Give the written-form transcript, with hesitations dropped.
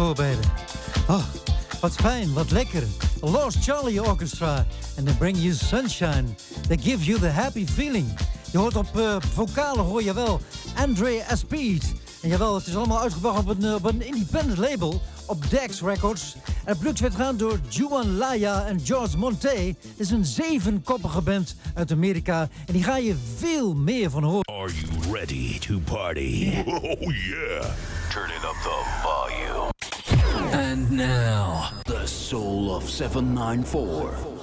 voorbeden. Oh, wat fijn, wat lekker. Lost Charlie Orchestra. And they bring you sunshine. They give you the happy feeling. Je hoort op vocalen hoor je wel Andre Aspide. En jawel, het is allemaal uitgebracht op een independent label. Op Dex Records. En het product werd gedaan door Juan Laya en George Monte. Het is een 7-koppige band uit Amerika. En die ga je veel meer van horen. Are you ready to party? Oh yeah. Turning up the volume. And now, the soul of 794.